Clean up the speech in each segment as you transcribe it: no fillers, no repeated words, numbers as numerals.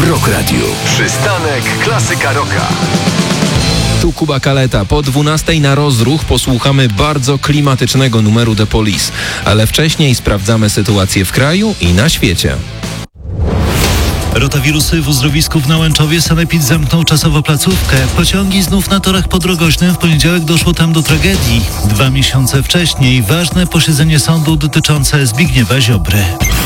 Rock Radio. Przystanek Klasyka Rocka. Tu Kuba Kaleta. Po 12 na rozruch posłuchamy bardzo klimatycznego numeru The Police. Ale wcześniej sprawdzamy sytuację w kraju i na świecie. Rotawirusy w uzdrowisku w Nałęczowie. Sanepid zamknął czasowo placówkę. Pociągi znów na torach podrogoźnym. W poniedziałek doszło tam do tragedii. 2 miesiące wcześniej ważne posiedzenie sądu dotyczące Zbigniewa Ziobry.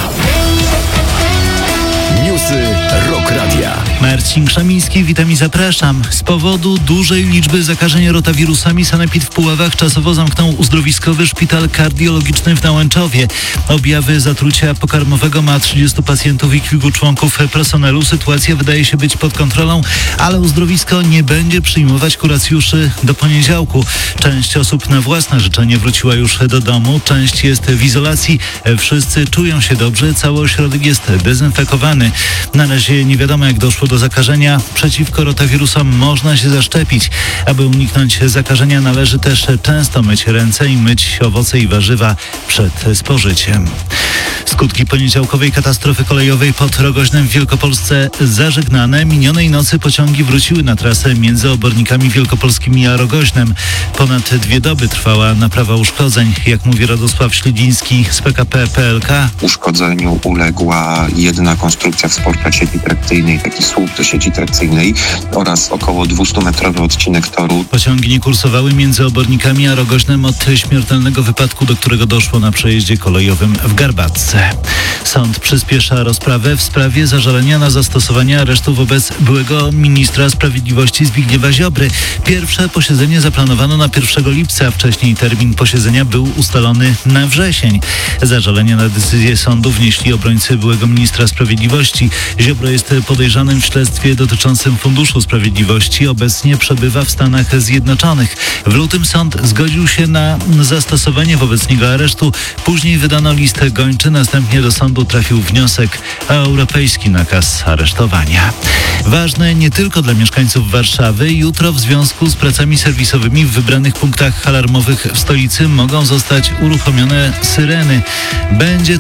Newsy Rock Radia. Marcin Krzemiński, witam i zapraszam. Z powodu dużej liczby zakażeń rotawirusami Sanepid w Puławach czasowo zamknął uzdrowiskowy szpital kardiologiczny w Nałęczowie. Objawy zatrucia pokarmowego ma 30 pacjentów i kilku członków personelu. Sytuacja wydaje się być pod kontrolą, ale uzdrowisko nie będzie przyjmować kuracjuszy do poniedziałku. Część osób na własne życzenie wróciła już do domu, część jest w izolacji. Wszyscy czują się dobrze, cały ośrodek jest dezynfekowany. Na razie nie wiadomo, jak doszło do zakażenia. Przeciwko rotawirusom można się zaszczepić. Aby uniknąć zakażenia, należy też często myć ręce i myć owoce i warzywa przed spożyciem. Skutki poniedziałkowej katastrofy kolejowej pod Rogoźnem w Wielkopolsce zażegnane. Minionej nocy pociągi wróciły na trasę między Obornikami Wielkopolskimi a Rogoźnem. Ponad 2 doby trwała naprawa uszkodzeń. Jak mówi Radosław Śledziński z PKP PLK. Uszkodzeniu uległa jedna konstrukcja wsparcia sieci trakcyjnej, taki słup do sieci trakcyjnej oraz około 200-metrowy odcinek toru. Pociągi nie kursowały między Obornikami a Rogoźnem od śmiertelnego wypadku, do którego doszło na przejeździe kolejowym w Garbatce. Sąd przyspiesza rozprawę w sprawie zażalenia na zastosowanie aresztu wobec byłego ministra sprawiedliwości Zbigniewa Ziobry. Pierwsze posiedzenie zaplanowano na 1 lipca, wcześniej termin posiedzenia był ustalony na wrzesień. Zażalenie na decyzję sądu wnieśli obrońcy byłego ministra sprawiedliwości. Ziobro jest podejrzanym w śledztwie dotyczącym Funduszu Sprawiedliwości. Obecnie przebywa w Stanach Zjednoczonych. W lutym sąd zgodził się na zastosowanie wobec niego aresztu. Później wydano list gończy. Następnie do sądu trafił wniosek o europejski nakaz aresztowania. Ważne nie tylko dla mieszkańców Warszawy. Jutro w związku z pracami serwisowymi w wybranych punktach alarmowych w stolicy mogą zostać uruchomione syreny. Będzie